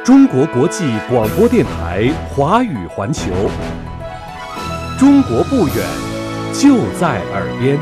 中国国际广播电台华语环球，中国不远，就在耳边。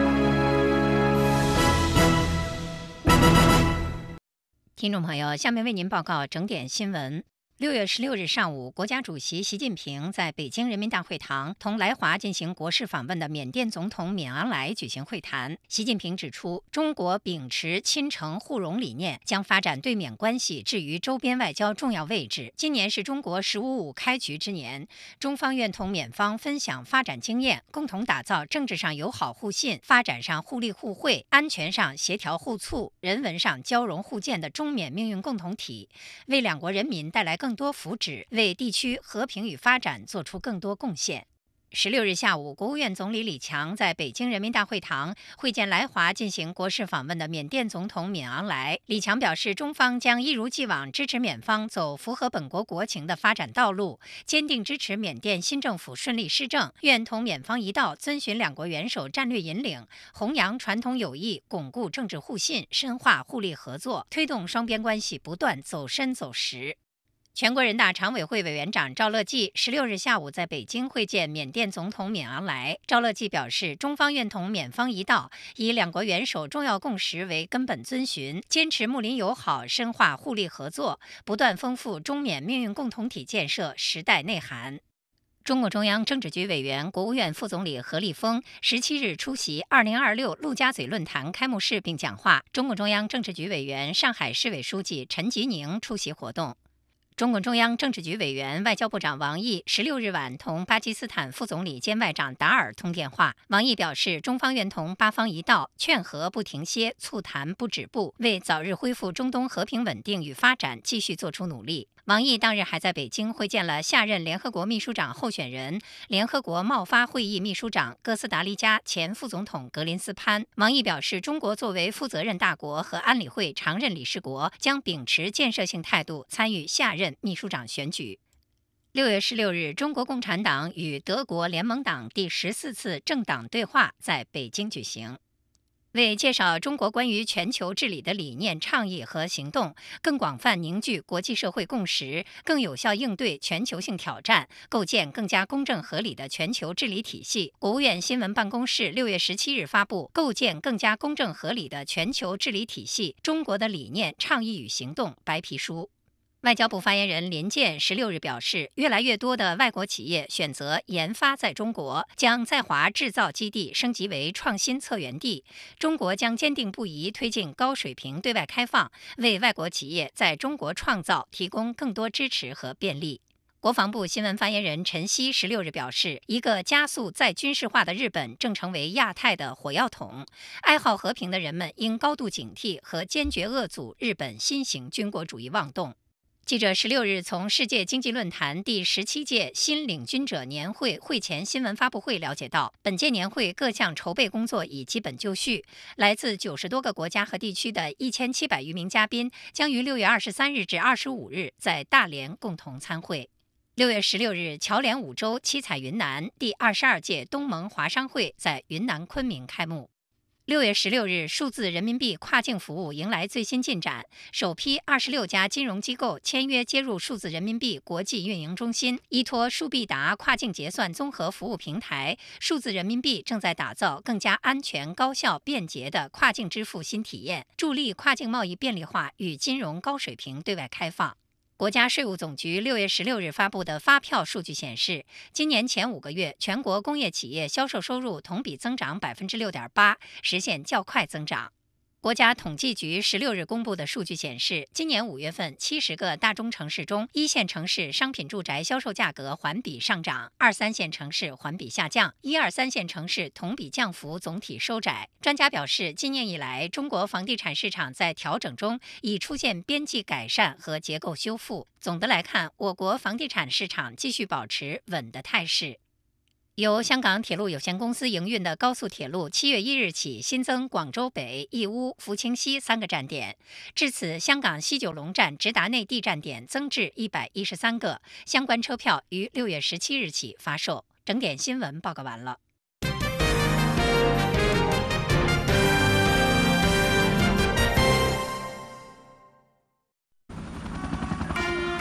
听众朋友，下面为您报告整点新闻。6月16日上午，国家主席习近平在北京人民大会堂同来华进行国事访问的缅甸总统敏昂莱举行会谈。习近平指出，中国秉持亲诚互融理念，将发展对缅关系置于周边外交重要位置。今年是中国“15+5”开局之年，中方愿同缅方分享发展经验，共同打造政治上友好互信、发展上互利互惠、安全上协调互促、人文上交融互鉴的中缅命运共同体，为两国人民带来更多福祉，为地区和平与发展做出更多贡献。16日下午，国务院总理李强在北京人民大会堂会见来华进行国事访问的缅甸总统敏昂莱。李强表示，中方将一如既往支持缅方走符合本国国情的发展道路，坚定支持缅甸新政府顺利施政，愿同缅方一道遵循两国元首战略引领，弘扬传统友谊，巩固政治互信，深化互利合作，推动双边关系不断走深走实。全国人大常委会委员长赵乐际16日下午在北京会见缅甸总统敏昂莱。赵乐际表示，中方愿同缅方一道，以两国元首重要共识为根本遵循，坚持睦邻友好，深化互利合作，不断丰富中缅命运共同体建设时代内涵。中共中央政治局委员、国务院副总理何立峰17日出席2026陆家嘴论坛开幕式并讲话。中共中央政治局委员、上海市委书记陈吉宁出席活动。中共中央政治局委员、外交部长王毅16日晚同巴基斯坦副总理兼外长达尔通电话。王毅表示，中方愿同巴方一道，劝和不停歇，促谈不止步，为早日恢复中东和平稳定与发展继续做出努力。王毅当日还在北京会见了下任联合国秘书长候选人、联合国贸发会议秘书长哥斯达黎加前副总统格林斯潘。王毅表示，中国作为负责任大国和安理会常任理事国，将秉持建设性态度参与下任秘书长选举。6月16日，中国共产党与德国联盟党第14次政党对话在北京举行。为介绍中国关于全球治理的理念、倡议和行动，更广泛凝聚国际社会共识，更有效应对全球性挑战，构建更加公正合理的全球治理体系，国务院新闻办公室6月17日发布《构建更加公正合理的全球治理体系：中国的理念、倡议与行动》白皮书。外交部发言人林健16日表示，越来越多的外国企业选择研发在中国，将在华制造基地升级为创新策源地。中国将坚定不移推进高水平对外开放，为外国企业在中国创造提供更多支持和便利。国防部新闻发言人陈希16日表示，一个加速再军事化的日本正成为亚太的火药桶，爱好和平的人们应高度警惕和坚决遏阻日本新型军国主义妄动。记者16日从世界经济论坛第17届新领军者年会会前新闻发布会了解到，本届年会各项筹备工作已基本就绪，来自90多个国家和地区的1700余名嘉宾将于6月23日至25日在大连共同参会。6月16日，侨联5州七彩云南第22届东盟华商会在云南昆明开幕。6月16日，数字人民币跨境服务迎来最新进展，首批26家金融机构签约接入数字人民币国际运营中心，依托数必达跨境结算综合服务平台，数字人民币正在打造更加安全、高效、便捷的跨境支付新体验，助力跨境贸易便利化与金融高水平对外开放。国家税务总局6月16日发布的发票数据显示，今年前5个月，全国工业企业销售收入同比增长6.8%，实现较快增长。国家统计局16日公布的数据显示，今年5月份70个大中城市中，1线城市商品住宅销售价格环比上涨，2、3线城市环比下降，1、2、3线城市同比降幅总体收窄。专家表示，今年以来，中国房地产市场在调整中已出现边际改善和结构修复。总的来看，我国房地产市场继续保持稳的态势。由香港铁路有限公司营运的高速铁路7月1日起新增广州北、义乌、福清西3个站点，至此，香港西九龙站直达内地站点增至113个，相关车票于6月17日起发售。整点新闻报告完了。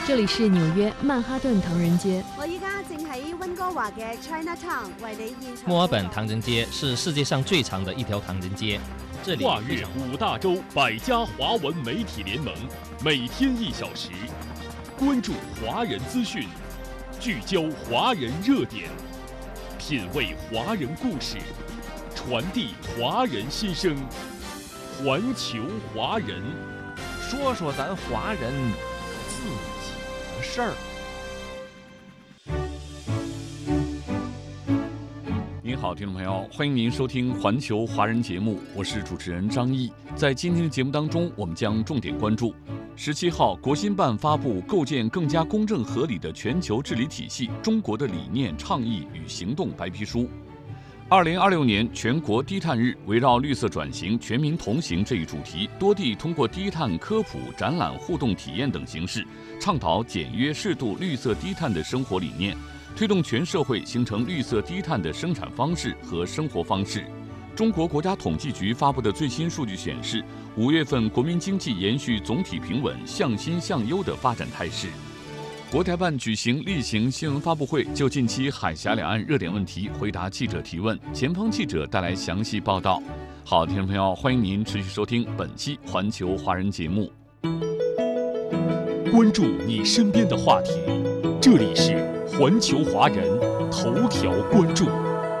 这里是纽約曼哈頓唐人街。 我依家正喺溫哥華嘅 Chinatown 為你現場。 墨爾本唐人街是世界上最長的一條唐人街，這裡跨越5大洲100家華文媒體聯盟，每天1小時，關注華人資訊，聚焦華人熱點，品味華人故事，傳遞華人心聲，環球華人， 說說咱華人自己的事兒。 您好，听众朋友，欢迎您收听环球华人节目，我是主持人张毅。在今天的节目当中，我们将重点关注17号国新办发布《构建更加公正合理的全球治理体系：中国的理念、倡议与行动》白皮书。2026年全国低碳日，围绕绿色转型、全民同行这一主题，多地通过低碳科普、展览、互动体验等形式，倡导简约适度绿色低碳的生活理念，推动全社会形成绿色低碳的生产方式和生活方式。中国国家统计局发布的最新数据显示，5月份国民经济延续总体平稳、向新向优的发展态势。国台办举行例行新闻发布会，就近期海峡两岸热点问题回答记者提问。前方记者带来详细报道。好，听众朋友，欢迎您持续收听本期环球华人节目。 关注你身边的话题，这里是环球华人头条关注。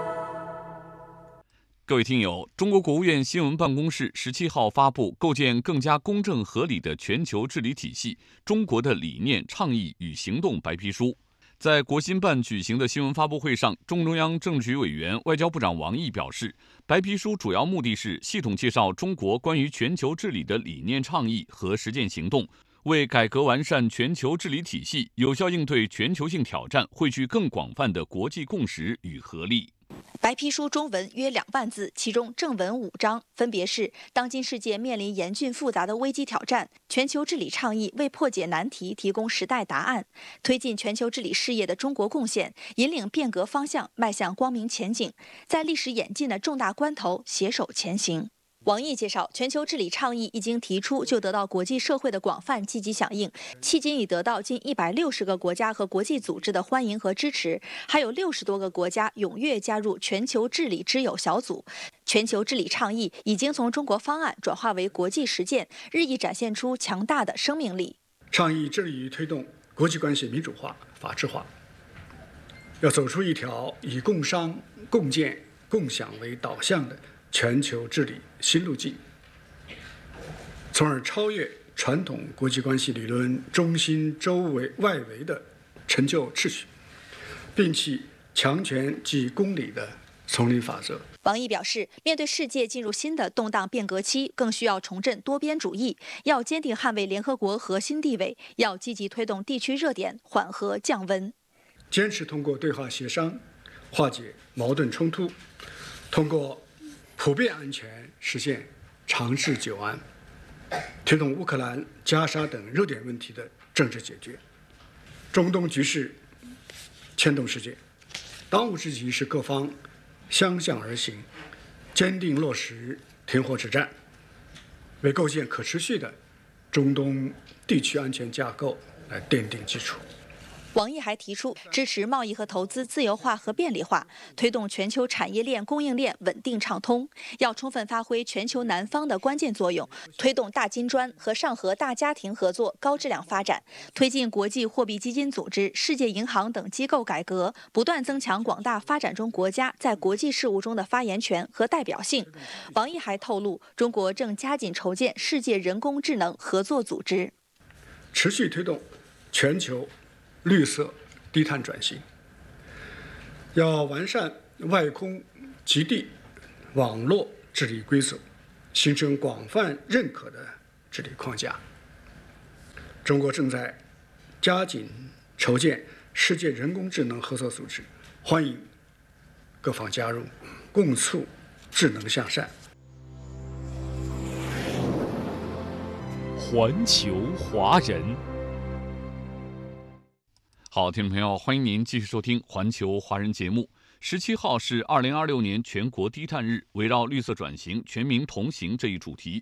各位听友，中国国务院新闻办公室17号发布《构建更加公正合理的全球治理体系：中国的理念、倡议与行动》白皮书。在国新办举行的新闻发布会上，中央政治局委员、外交部长王毅表示，白皮书主要目的是系统介绍中国关于全球治理的理念、倡议和实践行动，为改革完善全球治理体系、有效应对全球性挑战汇聚更广泛的国际共识与合力。 白皮书中文约2万字，其中正文5章，分别是当今世界面临严峻复杂的危机挑战，全球治理倡议为破解难题提供时代答案，推进全球治理事业的中国贡献，引领变革方向迈向光明前景，在历史演进的重大关头携手前行。王毅介绍，全球治理倡议一经提出就得到国际社会的广泛积极响应，迄今已得到近160个国家和国际组织的欢迎和支持，还有60多个国家踊跃加入全球治理之友小组。全球治理倡议已经从中国方案转化为国际实践，日益展现出强大的生命力。 倡议致力于推动国际关系民主化、法治化，要走出一条以共商、共建、共享为导向的全球治理新路径，从而超越传统国际关系理论中心周围外围的陈旧秩序，摒弃强权即公理的丛林法则。 王毅表示，面对世界进入新的动荡变革期，更需要重振多边主义，要坚定捍卫联合国核心地位，要积极推动地区热点缓和降温， 坚持通过对话协商化解矛盾冲突，通过普遍安全实现长治久安，推动乌克兰、加沙等热点问题的政治解决。中东局势牵动世界，当务之急是各方相向而行，坚定落实停火止战，为构建可持续的中东地区安全架构来奠定基础。 王毅还提出，支持贸易和投资自由化和便利化，推动全球产业链供应链稳定畅通，要充分发挥全球南方的关键作用，推动大金砖和上合大家庭合作高质量发展，推进国际货币基金组织、世界银行等机构改革，不断增强广大发展中国家在国际事务中的发言权和代表性。王毅还透露，中国正加紧筹建世界人工智能合作组织， 持续推动全球绿色低碳转型，要完善外空极地网络治理规则，形成广泛认可的治理框架。中国正在加紧筹建世界人工智能合作组织，欢迎各方加入，共促智能向善。 环球华人。 好，听众朋友，欢迎您继续收听环球华人节目。17号是2026年全国低碳日，围绕绿色转型、全民同行这一主题，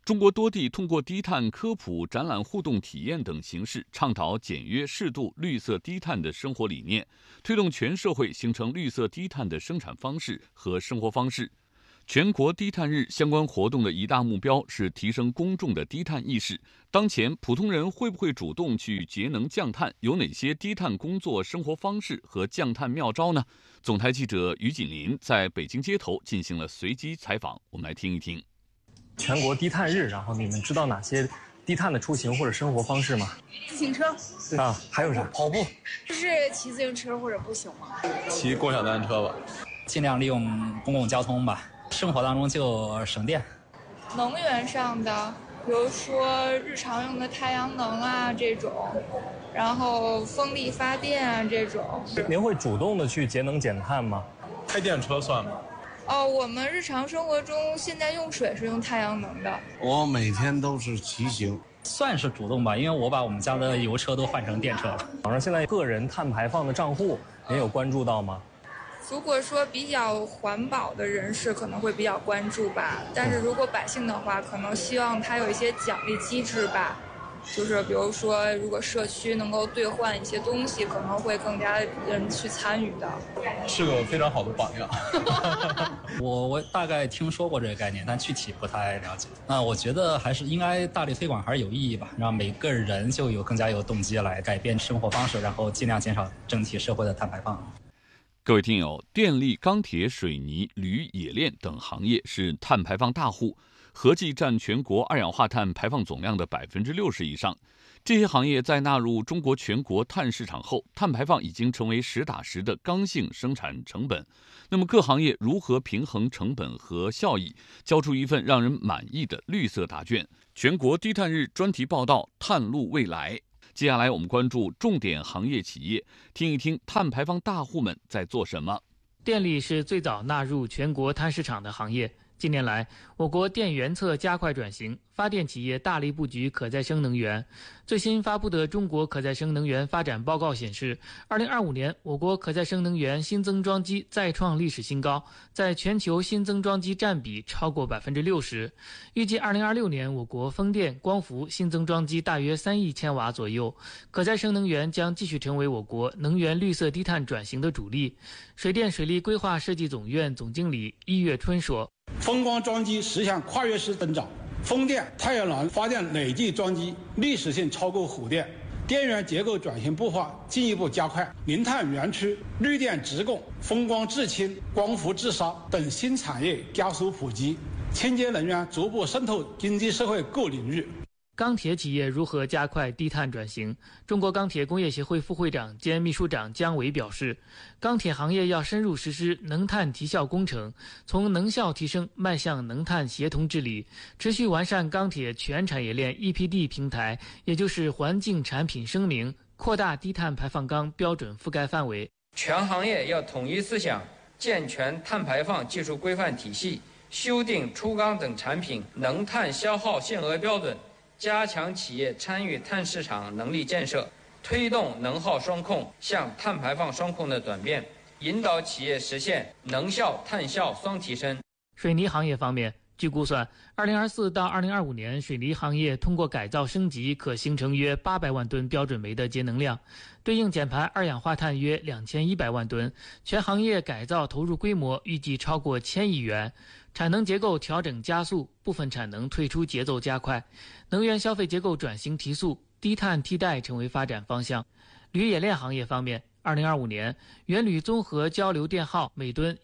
中国多地通过低碳科普、展览互动体验等形式，倡导简约适度、绿色低碳的生活理念，推动全社会形成绿色低碳的生产方式和生活方式。全国低碳日相关活动的一大目标是提升公众的低碳意识。当前，普通人会不会主动去节能降碳？有哪些低碳工作、生活方式和降碳妙招呢？总台记者于锦林在北京街头进行了随机采访，我们来听一听。 全国低碳日，然后你们知道哪些低碳的出行或者生活方式吗？ 自行车啊，还有啥？跑步， 就是骑自行车或者步行嘛。 骑共享单车吧， 尽量利用公共交通吧，生活当中就省电。 能源上的，比如说日常用的太阳能啊这种，然后风力发电啊这种。 您会主动的去节能减碳吗？ 开电车算吗？ 我们日常生活中现在用水是用太阳能的。 我每天都是骑行， 算是主动吧，因为我把我们家的油车都换成电车了。 网上现在个人碳排放的账户，您有关注到吗？ 如果说比较环保的人士可能会比较关注吧，但是如果百姓的话，可能希望他有一些奖励机制吧。就是比如说，如果社区能够兑换一些东西，可能会更加人去参与的。 是个非常好的榜样。 我大概听说过这个概念，但具体不太了解。我觉得还是应该大力推广，还是有意义吧，让每个人就更加有动机来改变生活方式，然后尽量减少整体社会的碳排放。 各位听友，电力、钢铁、水泥、铝、冶炼等行业是碳排放大户，合计占全国二氧化碳排放总量的60%以上。这些行业在纳入中国全国碳市场后，碳排放已经成为实打实的刚性生产成本。那么各行业如何平衡成本和效益，交出一份让人满意的绿色答卷？全国低碳日专题报道：碳路未来。接下来我们关注重点行业企业，听一听碳排放大户们在做什么。 电力是最早纳入全国碳市场的行业。近年来，我国电源侧加快转型，发电企业大力布局可再生能源。最新发布的《中国可再生能源发展报告》显示，2025年我国可再生能源新增装机再创历史新高，在全球新增装机占比超过60%。预计2026年我国风电、光伏新增装机大约3亿千瓦左右，可再生能源将继续成为我国能源绿色低碳转型的主力。水电水利规划设计总院总经理易月春说：“ 风光装机实现跨越式增长，风电、太阳能发电累计装机历史性超过火电，电源结构转型步伐进一步加快，零碳园区、绿电直供、风光制氢、光伏制烧等新产业加速普及，清洁能源逐步渗透经济社会各领域。” 钢铁企业如何加快低碳转型？中国钢铁工业协会副会长兼秘书长姜伟表示，钢铁行业要深入实施能碳提效工程，从能效提升迈向能碳协同治理，持续完善钢铁全产业链 EPD 平台，也就是环境产品声明，扩大低碳排放钢标准覆盖范围。 全行业要统一思想，健全碳排放技术规范体系，修订粗钢等产品能碳消耗限额标准，加强企业参与碳市场能力建设，推动能耗双控向碳排放双控的转变，引导企业实现能效、碳效双提升。 水泥行业方面，据估算，2024到2025年，水泥行业通过改造升级，可形成约800万吨标准煤的节能量，对应减排二氧化碳约2100万吨。全行业改造投入规模预计超过1000亿元。产能结构调整加速，部分产能退出节奏加快，能源消费结构转型提速，低碳替代成为发展方向。铝冶炼行业方面，2025年原铝综合交流电耗每吨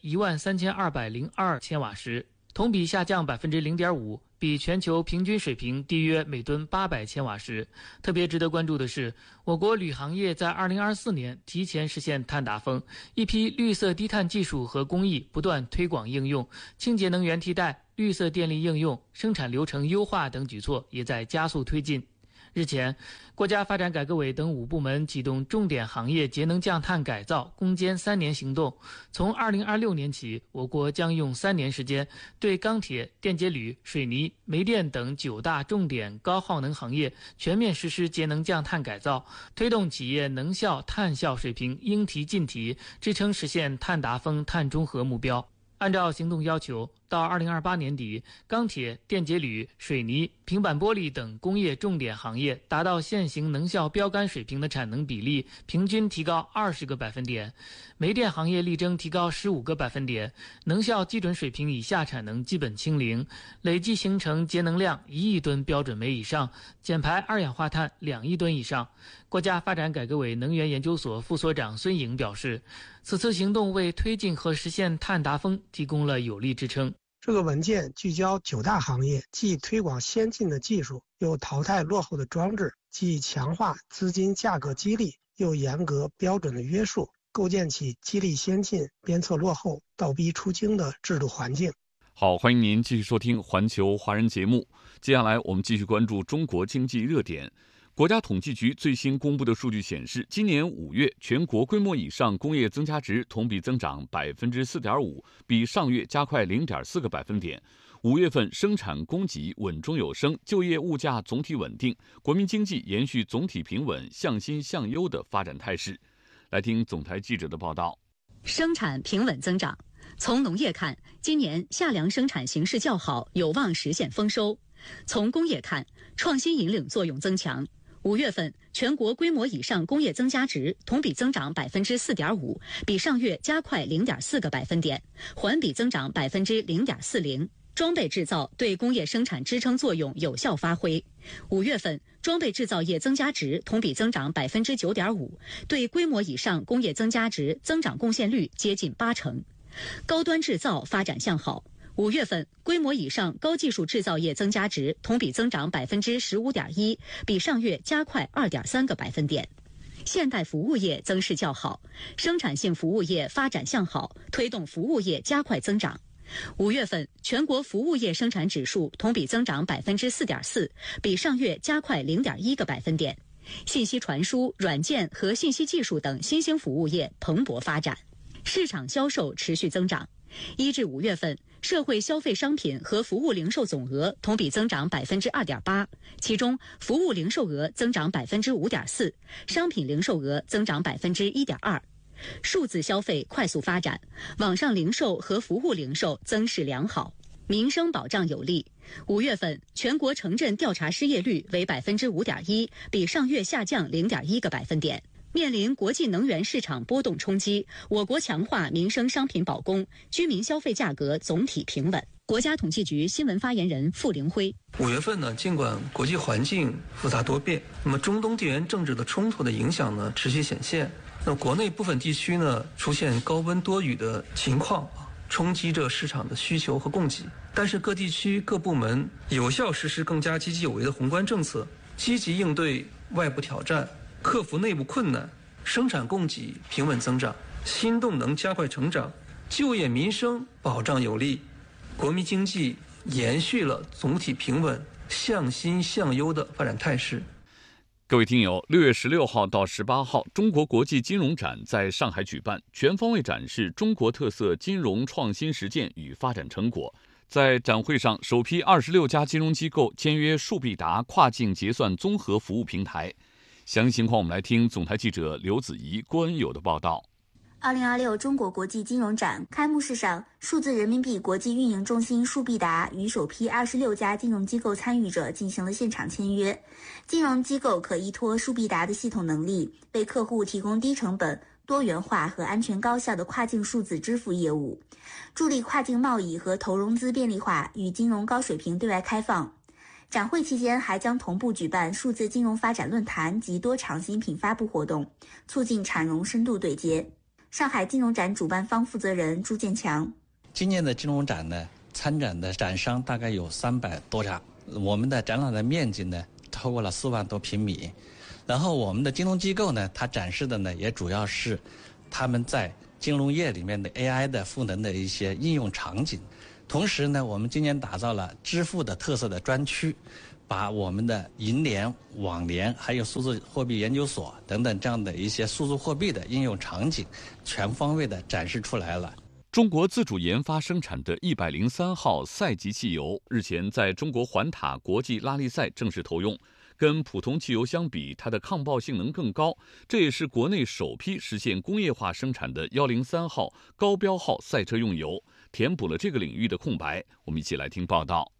13202千瓦时，同比下降0.5%，比全球平均水平低约每吨800千瓦时。特别值得关注的是，我国铝行业在2024年提前实现碳达峰，一批绿色低碳技术和工艺不断推广应用，清洁能源替代、绿色电力应用、生产流程优化等举措也在加速推进。日前，国家发展改革委等5部门启动重点行业节能降碳改造攻坚3年行动。从2026年起，我国将用3年时间，对钢铁、电解铝、水泥、煤电等9大重点高耗能行业全面实施节能降碳改造，推动企业能效、碳效水平应提尽提，支撑实现碳达峰、碳中和目标。按照行动要求， 到2028年底，钢铁、电解铝、水泥、平板玻璃等工业重点行业达到现行能效标杆水平的产能比例平均提高20个百分点，煤电行业力争提高15个百分点，能效基准水平以下产能基本清零，累计形成节能量1亿吨标准煤以上，减排二氧化碳2亿吨以上。国家发展改革委能源研究所副所长孙颖表示，此次行动为推进和实现碳达峰提供了有力支撑。 这个文件聚焦9大行业，既推广先进的技术，又淘汰落后的装置，既强化资金价格激励，又严格标准的约束，构建起激励先进、鞭策落后、倒逼出京的制度环境。 好，欢迎您继续收听环球华人节目。接下来我们继续关注中国经济热点。国家统计局最新公布的数据显示，今年5月全国规模以上工业增加值同比增长 4.5%， 比上月加快 0.4个百分点。5月份生产供给稳中有升，就业物价总体稳定，国民经济延续总体平稳、向新向优的发展态势。来听总台记者的报道。 生产平稳增长。从农业看，今年夏粮生产形势较好，有望实现丰收。从工业看，创新引领作用增强。5月份全国规模以上工业增加值同比增长 4.5%， 比上月加快 0.4个百分点，环比增长 0.40%。装备制造对工业生产支撑作用有效发挥。5月份装备制造业增加值同比增长 9.5%， 对规模以上工业增加值增长贡献率接近80%。高端制造发展向好。5月份规模以上高技术制造业增加值同比增长 15.1%， 比上月加快 2.3个百分点。现代服务业增势较好，生产性服务业发展向好，推动服务业加快增长。5月份全国服务业生产指数同比增长 4.4%， 比上月加快 0.1个百分点。信息传输、软件和信息技术等新兴服务业蓬勃发展，市场销售持续增长。1至5月份，社会消费商品和服务零售总额同比增长 2.8%， 其中服务零售额增长 5.4%， 商品零售额增长 1.2%。数字消费快速发展，网上零售和服务零售增势良好，民生保障有力。5月份全国城镇调查失业率为 5.1%， 比上月下降 0.1个百分点。面临国际能源市场波动冲击，我国强化民生商品保供，居民消费价格总体平稳。国家统计局新闻发言人傅凌辉 ：5月份呢，尽管国际环境复杂多变，那么中东地缘政治的冲突的影响呢持续显现。那国内部分地区呢出现高温多雨的情况，冲击着市场的需求和供给。但是各地区各部门有效实施更加积极有为的宏观政策，积极应对外部挑战，克服内部困难，生产供给平稳增长，新动能加快成长，就业民生保障有力，国民经济延续了总体平稳、向新向优的发展态势。 各位听友，6月16号到18号，中国国际金融展在上海举办，全方位展示中国特色金融创新实践与发展成果。在展会上，首批26家金融机构签约数必达跨境结算综合服务平台。详细情况我们来听总台记者刘子怡、郭恩友的报道。 2026中国国际金融展开幕式上，数字人民币国际运营中心数必达与首批26家金融机构参与者进行了现场签约。金融机构可依托数必达的系统能力，为客户提供低成本、多元化和安全高效的跨境数字支付业务，助力跨境贸易和投融资便利化与金融高水平对外开放。展会期间还将同步举办数字金融发展论坛及多场新品发布活动，促进产融深度对接。上海金融展主办方负责人朱建强： 今年的金融展呢，参展的展商大概有300多家，我们的展览的面积呢超过了4万多平米。然后我们的金融机构呢，它展示的呢也主要是他们在金融业里面的 AI 的赋能的一些应用场景。同时呢，我们今年打造了支付的特色的专区，把我们的银联、网联还有数字货币研究所等等这样的一些数字货币的应用场景全方位的展示出来了。 中国自主研发生产的103号赛级汽油日前在中国环塔国际拉力赛正式投用，跟普通汽油相比，它的抗爆性能更高，这也是国内首批实现工业化生产的103号高标号赛车用油。 填补了这个领域的空白。我们一起来听报道。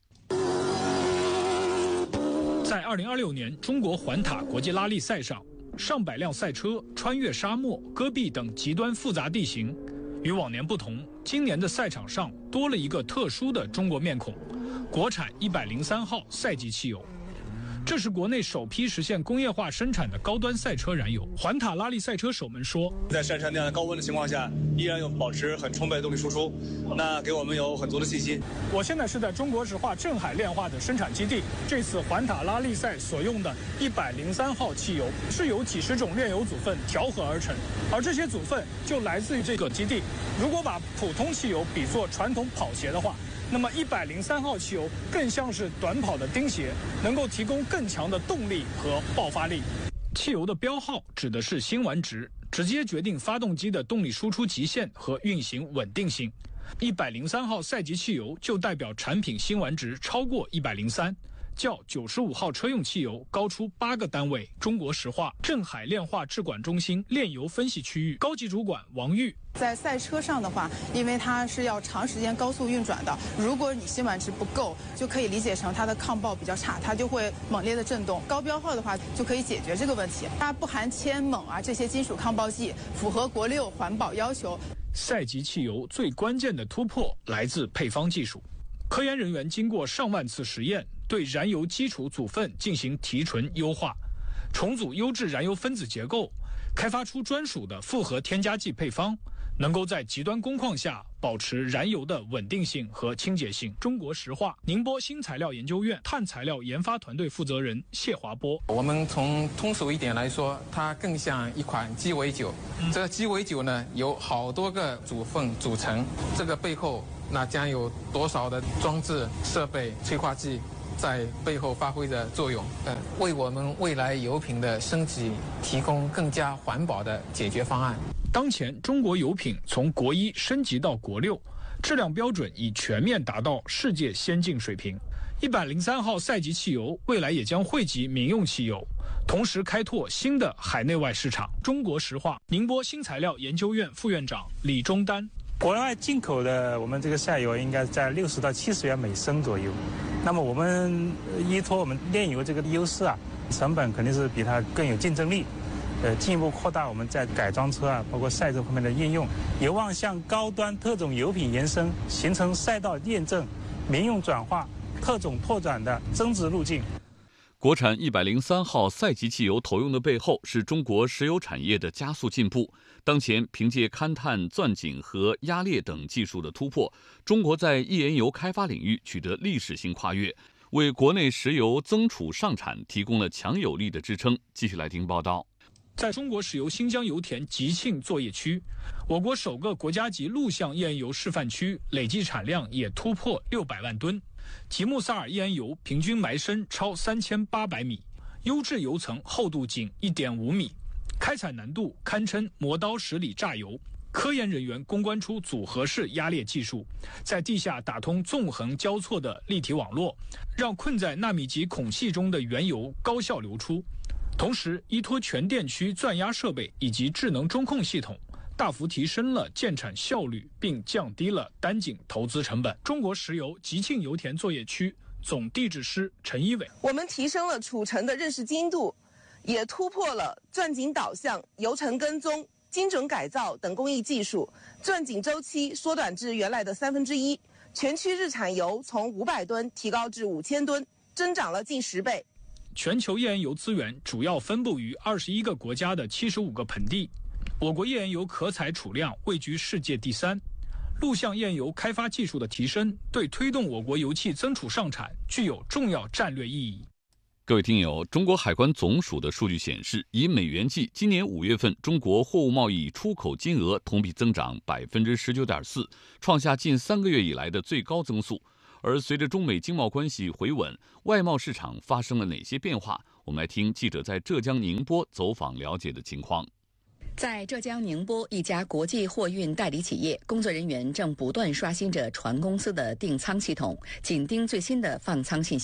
在2026年中国环塔国际拉力赛上，上百辆赛车穿越沙漠、戈壁等极端复杂地形。与往年不同，今年的赛场上多了一个特殊的中国面孔——国产103号赛级汽油。这是国内首批实现工业化生产的高端赛车燃油。环塔拉力赛车手们说， 在山上那样的高温的情况下，依然有保持很充沛的动力输出，那给我们有很足的信心。 我现在是在中国石化镇海炼化的生产基地，这次环塔拉力赛所用的103号汽油是由几十种炼油组分调和而成，而这些组分就来自于这个基地。如果把普通汽油比作传统跑鞋的话，那么103号汽油更像是短跑的钉鞋，能够提供更强的动力和爆发力。汽油的标号指的是辛烷值，直接决定发动机的动力输出极限和运行稳定性。103号赛级汽油就代表产品辛烷值超过103，较95号车用汽油高出8个单位。中国石化镇海炼化制管中心炼油分析区域高级主管王玉， 在赛车上的话，因为它是要长时间高速运转的，如果你辛烷值不够，就可以理解成它的抗爆比较差，它就会猛烈的震动。高标号的话就可以解决这个问题，它不含铅、锰啊这些金属抗爆剂，符合国6环保要求。 赛级汽油最关键的突破来自配方技术，科研人员经过上万次实验，对燃油基础组分进行提纯优化，重组优质燃油分子结构，开发出专属的复合添加剂配方，能够在极端工况下保持燃油的稳定性和清洁性。中国石化宁波新材料研究院碳材料研发团队负责人谢华波， 我们从通俗一点来说，它更像一款鸡尾酒。这鸡尾酒呢，有好多个组分组成，这个背后那将有多少的装置、设备、催化剂在背后发挥着作用，为我们未来油品的升级提供更加环保的解决方案。 当前中国油品从国1升级到国6，质量标准已全面达到世界先进水平。103号赛级汽油未来也将惠及民用汽油，同时开拓新的海内外市场。中国石化宁波新材料研究院副院长李忠丹， 国外进口的我们这个赛油应该在60到70元每升左右，那么我们依托我们炼油这个优势啊，成本肯定是比它更有竞争力。进一步扩大我们在改装车啊，包括赛车方面的应用，有望向高端特种油品延伸，形成赛道验证、民用转化、特种拓展的增值路径。 国产103号赛级汽油投用的背后，是中国石油产业的加速进步。当前，凭借勘探、钻井和压裂等技术的突破，中国在页岩油开发领域取得历史性跨越，为国内石油增储上产提供了强有力的支撑。继续来听报道。 在中国石油新疆油田吉庆作业区，我国首个国家级陆相页岩油示范区累计产量也突破600万吨。吉木萨尔页岩油平均埋深超3800米，优质油层厚度仅1.5米，开采难度堪称磨刀石里榨油。科研人员攻关出组合式压裂技术，在地下打通纵横交错的立体网络，让困在纳米级孔隙中的原油高效流出。同时，依托全电区钻压设备以及智能中控系统，大幅提升了建产效率，并降低了单井投资成本。中国石油吉庆油田作业区总地质师陈一伟， 我们提升了储层的认识精度，也突破了钻井导向、油层跟踪、精准改造等工艺技术，钻井周期缩短至原来的1/3，全区日产油从500吨提高至5000吨，增长了近10倍。 全球页岩油资源主要分布于21个国家的75个盆地，我国页岩油可采储量位居世界第3。陆相页岩油开发技术的提升，对推动我国油气增储上产具有重要战略意义。 各位听友，中国海关总署的数据显示，以美元计，今年5月份中国货物贸易出口金额同比增长19.4%，创下近3个月以来的最高增速。而随着中美经贸关系回稳，外贸市场发生了哪些变化？我们来听记者在浙江宁波走访了解的情况。 在浙江宁波一家国际货运代理企业，工作人员正不断刷新着船公司的订仓系统，紧盯最新的放仓信息。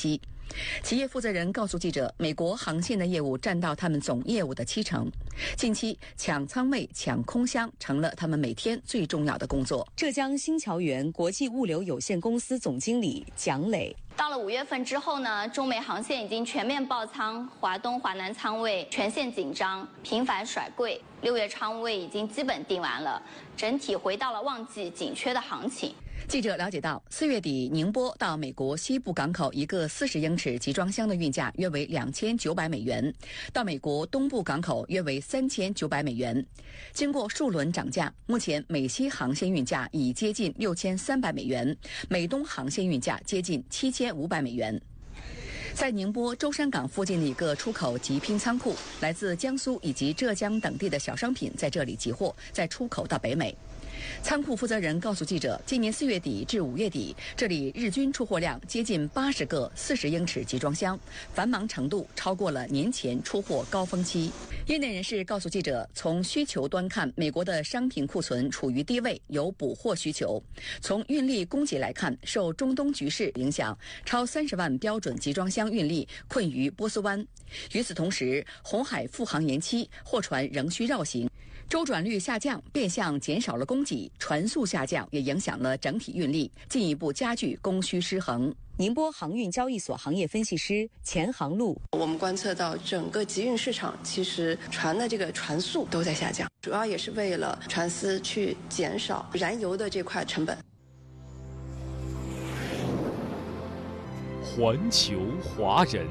企业负责人告诉记者，美国航线的业务占到他们总业务的70%。近期抢仓位、抢空箱成了他们每天最重要的工作。浙江新桥园国际物流有限公司总经理蒋磊。 到了5月份之后呢，中美航线已经全面爆仓，华东、华南仓位全线紧张，频繁甩柜。6月仓位已经基本定完了，整体回到了旺季紧缺的行情。 记者了解到，4月底宁波到美国西部港口一个40英尺集装箱的运价约为2900美元，到美国东部港口约为3900美元。经过数轮涨价，目前美西航线运价已接近6300美元，美东航线运价接近7500美元。在宁波舟山港附近的一个出口集拼仓库，来自江苏以及浙江等地的小商品在这里集货，再出口到北美。仓库负责人告诉记者，今年4月底至5月底，这里日均出货量接近80个40英尺集装箱，繁忙程度超过了年前出货高峰期。业内人士告诉记者，从需求端看，美国的商品库存处于低位，有补货需求；从运力供给来看，受中东局势影响，超30万标准集装箱运力困于波斯湾。与此同时，红海复航延期，货船仍需绕行。周转率下降，变相减少了供给，船速下降也影响了整体运力，进一步加剧供需失衡。宁波航运交易所行业分析师钱航路， 我们观测到整个集运市场其实船的这个船速都在下降，主要也是为了船司去减少燃油的这块成本。 环球华人，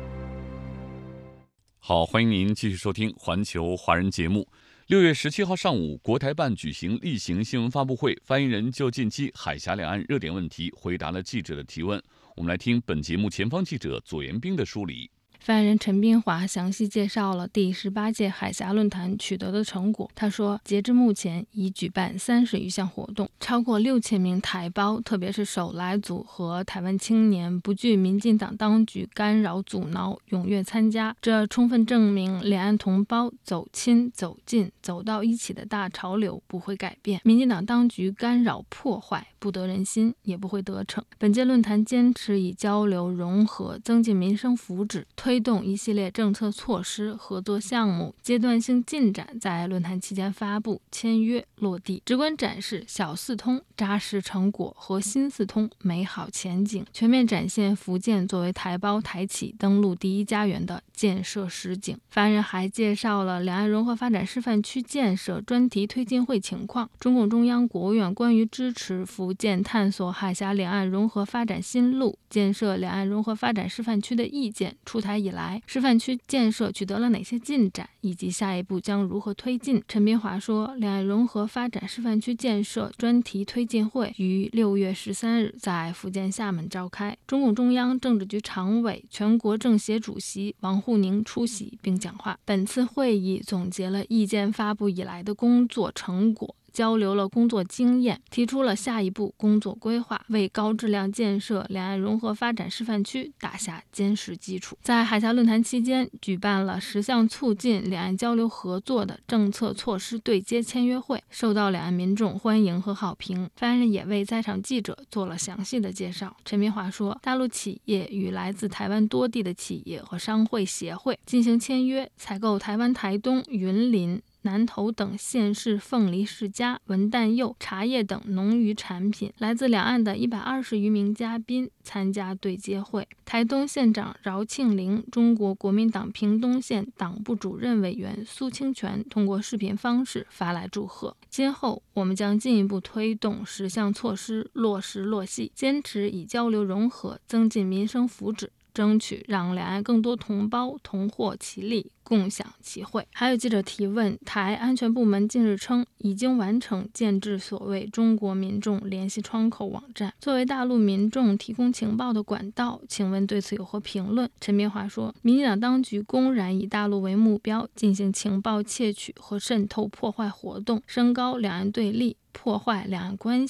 好，欢迎您继续收听环球华人节目。6月17号上午，国台办举行例行新闻发布会，发言人就近期海峡两岸热点问题回答了记者的提问。我们来听本节目前方记者左延兵的梳理。 发言人陈斌华详细介绍了第18届海峡论坛取得的成果。他说，截至目前已举办30余项活动，超过6000名台胞，特别是手来族和台湾青年不惧民进党当局干扰阻挠，踊跃参加。这充分证明两岸同胞走亲走近走到一起的大潮流不会改变，民进党当局干扰破坏不得人心，也不会得逞。本届论坛坚持以交流融合增进民生福祉，推动一系列政策措施、合作项目阶段性进展在论坛期间发布、签约、落地，直观展示小四通扎实成果和新四通美好前景，全面展现福建作为台胞台企登陆第一家园的建设实景。发言人还介绍了两岸融合发展示范区建设专题推进会情况。中共中央、国务院关于支持福建探索海峡两岸融合发展新路、建设两岸融合发展示范区的意见出台以来，示范区建设取得了哪些进展，以及下一步将如何推进。陈斌华说，两岸融合发展示范区建设专题推进会于6月13日在福建厦门召开，中共中央政治局常委、全国政协主席王沪宁出席并讲话。本次会议总结了意见发布以来的工作成果，交流了工作经验，提出了下一步工作规划，为高质量建设两岸融合发展示范区打下坚实基础。在海峡论坛期间，举办了10项促进两岸交流合作的政策措施对接签约会，受到两岸民众欢迎和好评。发言人也为在场记者做了详细的介绍。陈明华说，大陆企业与来自台湾多地的企业和商会协会进行签约，采购台湾台东、云林、南投等县市凤梨世家、文旦柚、茶叶等农渔产品。来自两岸的120余名嘉宾参加对接会。台东县长饶庆龄、中国国民党屏东县党部主任委员苏清泉通过视频方式发来祝贺。今后我们将进一步推动10项措施落实落细，坚持以交流融合增进民生福祉，争取让两岸更多同胞同获其利，共享其惠。还有记者提问，台安全部门近日称已经完成建制所谓中国民众联系窗口网站，作为大陆民众提供情报的管道，请问对此有何评论？陈斌华说，民进党当局公然以大陆为目标进行情报窃取和渗透破坏活动，升高两岸对立，破坏两岸关系，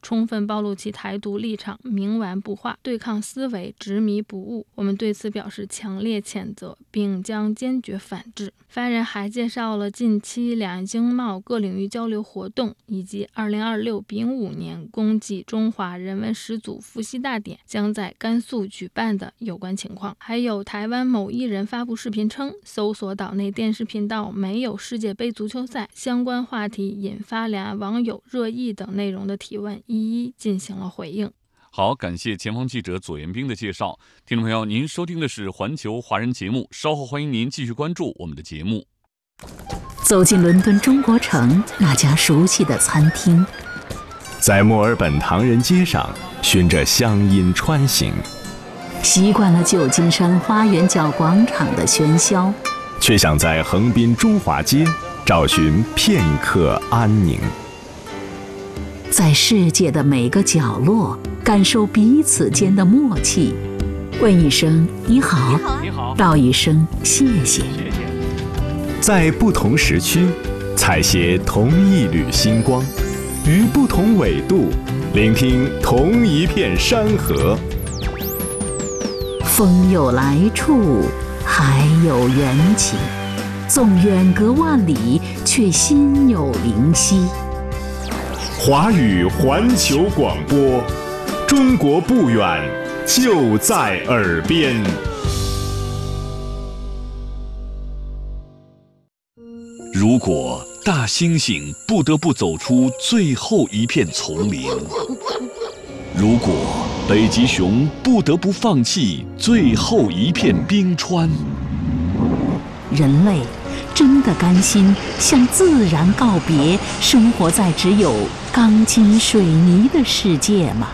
充分暴露其台独立场冥顽不化，对抗思维执迷不悟。我们对此表示强烈谴责，并将坚决反制。发言人还介绍了近期两岸经贸各领域交流活动，以及2026丙午年公祭中华人文始祖伏羲大典将在甘肃举办的有关情况。还有台湾某艺人发布视频称，搜索岛内电视频道没有世界杯足球赛，相关话题引发两岸网友热议等内容的提问，一一进行了回应。 好，感谢前方记者左彦兵的介绍。听众朋友，您收听的是环球华人节目，稍后欢迎您继续关注我们的节目。 走进伦敦中国城那家熟悉的餐厅， 在墨尔本唐人街上循着乡音穿行， 习惯了旧金山花园角广场的喧嚣， 却想在横滨中华街找寻片刻安宁。 在世界的每个角落感受彼此间的默契，问一声你好，道一声谢谢。 在不同时区采撷同一缕星光，于不同纬度聆听同一片山河。 风有来处，海有缘起，纵远隔万里，却心有灵犀。 华语环球广播，中国不远，就在耳边。 如果大猩猩不得不走出最后一片丛林，如果北极熊不得不放弃最后一片冰川， 人类真的甘心向自然告别，生活在只有钢筋水泥的世界吗？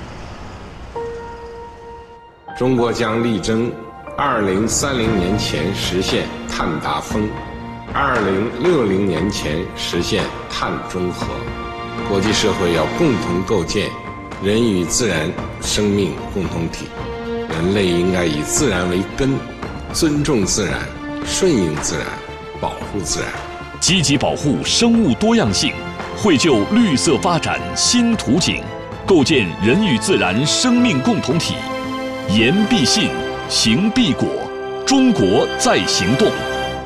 中国将力争2030年前实现碳达峰，2060年前实现碳中和。国际社会要共同构建人与自然生命共同体，人类应该以自然为根，尊重自然，顺应自然，保护自然， 积极保护生物多样性，绘就绿色发展新图景，构建人与自然生命共同体。言必信，行必果，中国在行动。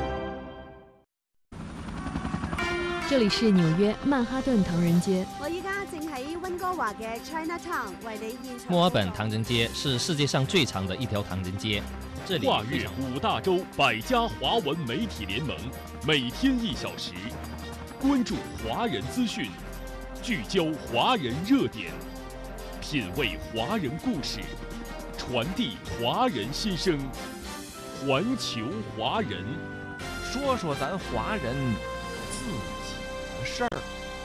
这里是纽约曼哈顿唐人街。 我依家正喺溫哥華嘅 Chinatown 為你現場。 墨爾本唐人街是世界上最長的一條唐人街，這裡跨越5大洲100家華文媒體聯盟，每天1小時，關注華人資訊，聚焦華人熱點，品味華人故事，傳遞華人心聲，環球華人， 說說咱華人自己的事兒。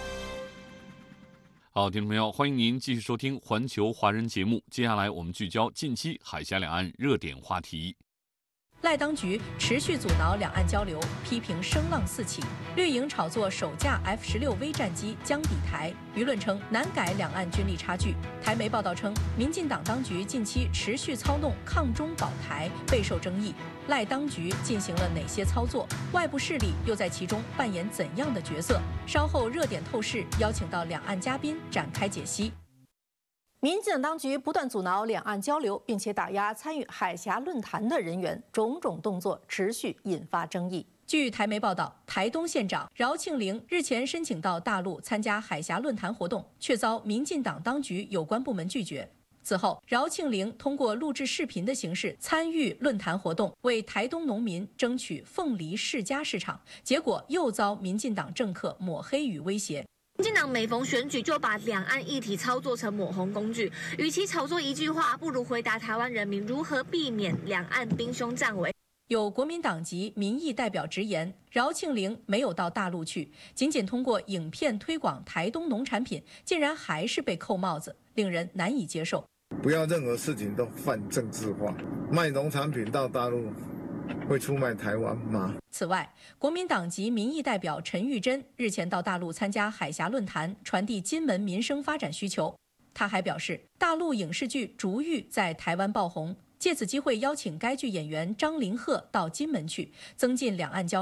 好，听众朋友，欢迎您继续收听环球华人节目。接下来我们聚焦近期海峡两岸热点话题。 赖当局持续阻挠两岸交流，批评声浪四起，绿营炒作首架 F-16V 战机将抵台，舆论称难改两岸军力差距。台媒报道称，民进党当局近期持续操弄抗中保台，备受争议。赖当局进行了哪些操作？外部势力又在其中扮演怎样的角色？稍后热点透视邀请到两岸嘉宾展开解析。民进党当局不断阻挠两岸交流，并且打压参与海峡论坛的人员，种种动作持续引发争议。据台媒报道，台东县长饶庆铃日前申请到大陆参加海峡论坛活动，却遭民进党当局有关部门拒绝。此后，饶庆铃通过录制视频的形式参与论坛活动，为台东农民争取凤梨世家市场，结果又遭民进党政客抹黑与威胁。 民进党每逢选举就把两岸议题操作成抹红工具，与其炒作一句话，不如回答台湾人民如何避免两岸兵凶战危。 有国民党籍民意代表直言，饶庆铃没有到大陆去，仅通过影片推广台东农产品，竟然还是被扣帽子，令人难以接受。 不要任何事情都泛政治化，卖农产品到大陆会出卖台湾吗？ 此外，国民党籍民意代表陈玉珍日前到大陆参加海峡论坛，传递金门民生发展需求。他还表示，大陆影视剧《竹玉》在台湾爆红，借此机会邀请该剧演员张凌赫到金门去，增进两岸交流。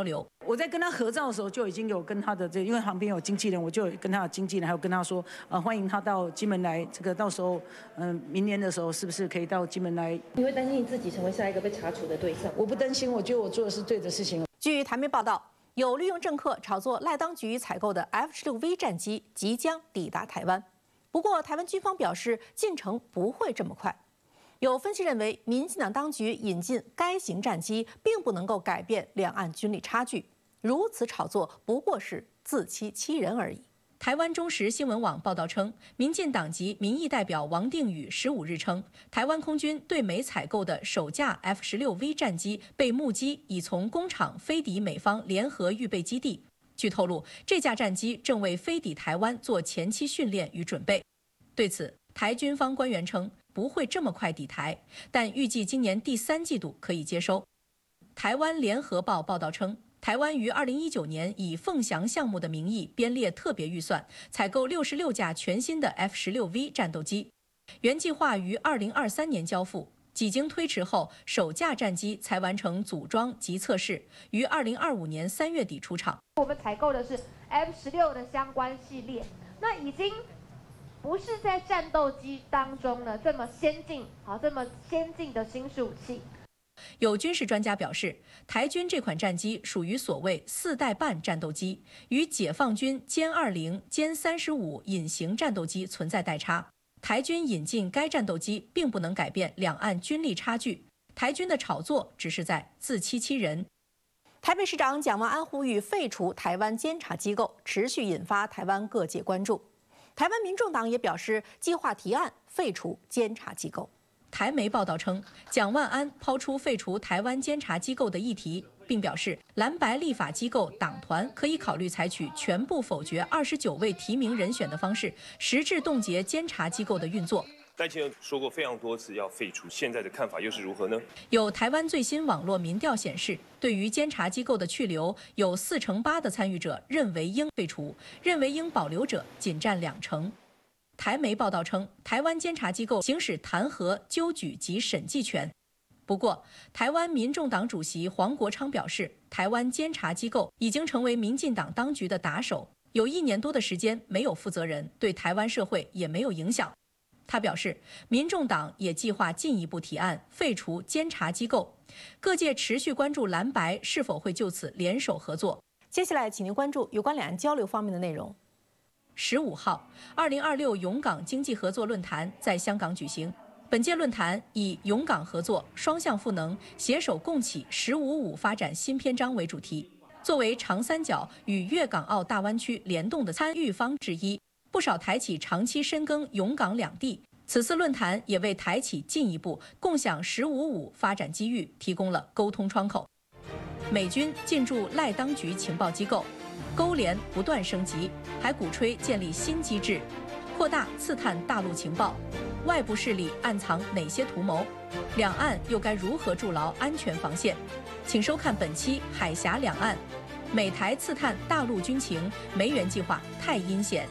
我在跟他合照的时候就已经有跟他的因为旁边有经纪人，我就有跟他的经纪人还有跟他说，欢迎他到金门来，这个到时候明年的时候是不是可以到金门来？ 你会担心你自己成为下一个被查处的对象？ 我不担心，我觉得我做的是对的事情。 据台媒报道，有利用政客炒作赖当局采购的 F-16V 战机即将抵达台湾，不过台湾军方表示进程不会这么快。有分析认为，民进党当局引进该型战机，并不能够改变两岸军力差距，如此炒作不过是自欺欺人而已。台湾中时新闻网报道称，民进党籍民意代表王定宇15日称，台湾空军对美采购的首架 F-16V 战机被目击已从工厂飞抵美方联合预备基地。据透露，这架战机正为飞抵台湾做前期训练与准备。对此，台军方官员称不会这么快抵台，但预计今年第3季度可以接收。台湾联合报报道称，台湾于2019年以凤翔项目的名义编列特别预算，采购66架全新的 F-16V 战斗机，原计划于2023年交付。几经推迟后，首架战机才完成组装及测试，于2025年3月底出厂。 我们采购的是 F-16的相关系列，那已经不是在战斗机当中呢这么先进的新式武器。 有军事专家表示，台军这款战机属于所谓4代半战斗机，与解放军歼20、歼35隐形战斗机存在代差。台军引进该战斗机，并不能改变两岸军力差距。台军的炒作只是在自欺欺人。台北市长蒋万安呼吁废除台湾监察机构，持续引发台湾各界关注。台湾民众党也表示，计划提案废除监察机构。台媒报道称，蒋万安抛出废除台湾监察机构的议题，并表示蓝白立法机构党团可以考虑采取全部否决29位提名人选的方式，实质冻结监察机构的运作。 赖清德说过非常多次要废除，现在的看法又是如何呢？ 有台湾最新网络民调显示，对于监察机构的去留，有48%的参与者认为应废除，认为应保留者仅占20%。台媒报道称，台湾监察机构行使弹劾、纠举及审计权。不过，台湾民众党主席黄国昌表示，台湾监察机构已经成为民进党当局的打手，有1年多的时间没有负责人，对台湾社会也没有影响。他表示，民众党也计划进一步提案废除监察机构，各界持续关注蓝白是否会就此联手合作。接下来，请您关注有关两岸交流方面的内容。15号，2026永港经济合作论坛在香港举行。本届论坛以“永港合作、双向赋能、携手共启15+5发展新篇章”为主题，作为长三角与粤港澳大湾区联动的参与方之一，不少台企长期深耕永港两地。此次论坛也为台企进一步共享15+5发展机遇提供了沟通窗口。美军进驻赖当局情报机构，勾连不断升级，还鼓吹建立新机制，扩大刺探大陆情报。外部势力暗藏哪些图谋？两岸又该如何筑牢安全防线？请收看本期《海峡两岸》，美台刺探大陆军情，梅园计划太阴险。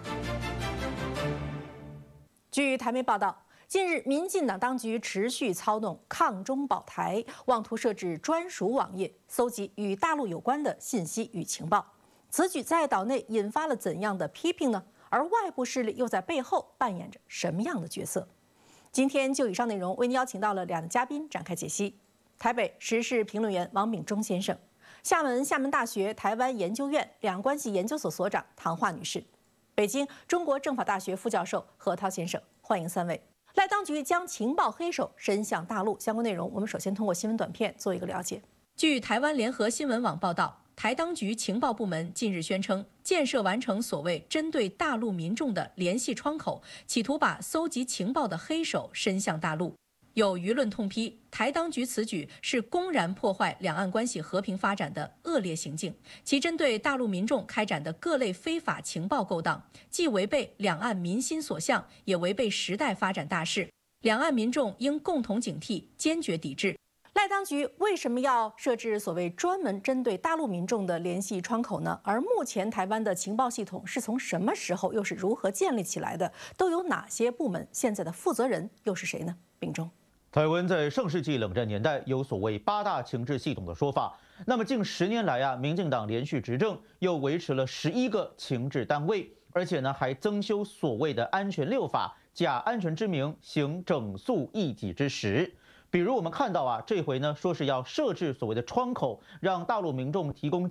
据台媒报道，近日民进党当局持续操弄抗中保台，妄图设置专属网页，搜集与大陆有关的信息与情报。此举在岛内引发了怎样的批评呢？而外部势力又在背后扮演着什么样的角色？今天就以上内容为您邀请到了2位嘉宾展开解析：台北时事评论员王炳忠先生，厦门大学台湾研究院两岸关系研究所所长唐华女士，北京中国政法大学副教授何涛先生。欢迎3位。赖当局将情报黑手伸向大陆，相关内容我们首先通过新闻短片做一个了解。据台湾联合新闻网报道，台当局情报部门近日宣称，建设完成所谓针对大陆民众的联系窗口，企图把搜集情报的黑手伸向大陆。有舆论痛批，台当局此举是公然破坏两岸关系和平发展的恶劣行径，其针对大陆民众开展的各类非法情报勾当，既违背两岸民心所向，也违背时代发展大势。两岸民众应共同警惕，坚决抵制。赖当局为什么要设置所谓专门针对大陆民众的联系窗口呢？而目前台湾的情报系统是从什么时候又是如何建立起来的？都有哪些部门？现在的负责人又是谁呢？秉忠。 台湾在上世纪冷战年代有所谓8大情治系统的说法，那么近10年来民进党连续执政，又维持了11个情治单位，而且呢还增修所谓的安全6法，假安全之名行整肃异己之实。比如我们看到这回呢说是要设置所谓的窗口，让大陆民众提供